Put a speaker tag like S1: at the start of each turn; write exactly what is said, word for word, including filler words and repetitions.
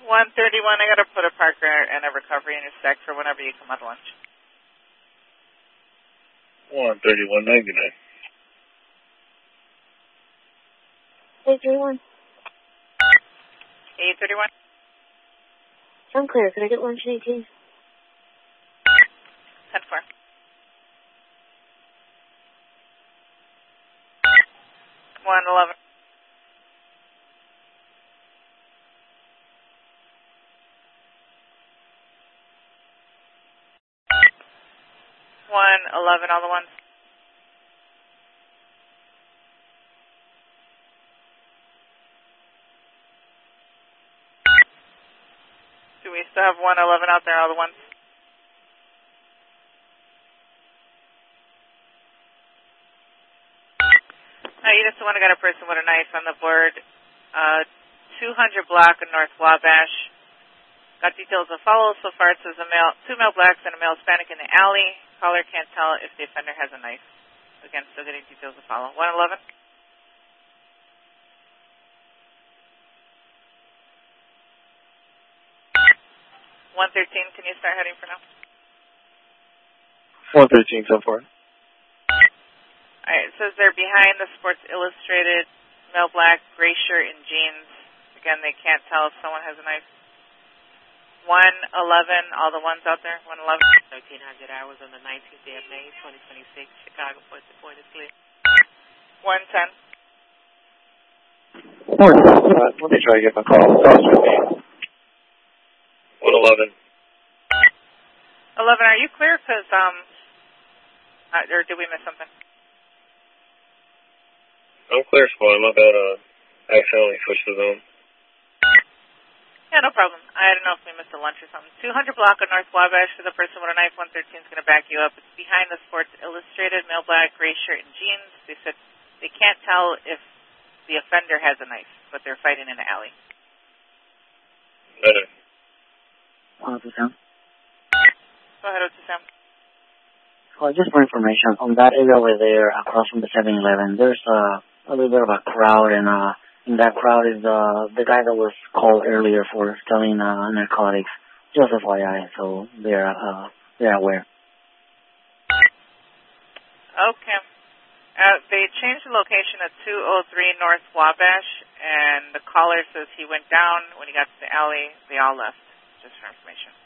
S1: one thirty-one, I got to put a Parker and a recovery in your stack for whenever you come out to lunch.
S2: one thirty-one ninety-nine.
S3: eight thirty-one.
S1: eight thirty-one.
S3: I'm clear. Could I get lunch in eighteen?
S1: ten four. one eleven. one eleven, all the ones. Do we still have one eleven out there, all the ones? Uh, you just want to got a person with a knife on the board. Uh, two hundred block of North Wabash. Got details of follow. So far it says a male, two male blacks and a male Hispanic in the alley. Caller can't tell if the offender has a knife. Again, still getting details of follow. one eleven. one thirteen, can you start heading for now?
S2: one thirteen so far.
S1: Alright, it says they're behind the Sports Illustrated, male black, gray shirt and jeans. Again, they can't tell if someone has a knife. one eleven, all the ones out there, one eleven.
S4: thirteen hundred hours on the nineteenth day of May, twenty twenty-six, Chicago, Point to Point is clear.
S1: one ten.
S2: Morning. Uh, let me try to get my call. one eleven.
S1: eleven, are you clear? Because, um, uh, or did we miss something?
S2: I'm clear, squad. My bad. Uh, accidentally switched the zone.
S1: Yeah, no problem. I don't know if we missed a lunch or something. two hundred block of North Wabash for the person with a knife. one thirteen is going to back you up. It's behind the Sports Illustrated, male black, gray shirt and jeans. They said they can't tell if the offender has a knife, but they're fighting in the alley.
S2: Better.
S3: Uh, to Sam.
S1: Go ahead, O two Sam.
S3: Well, just for information, on that area over there, across from the seven eleven, there's uh, a little bit of a crowd, and uh, in that crowd is uh, the guy that was called earlier for selling uh, narcotics. Just F Y I, so they're uh, they're aware.
S1: Okay. Uh, they changed the location at two oh three North Wabash, and the caller says he went down. When he got to the alley, they all left, just for information.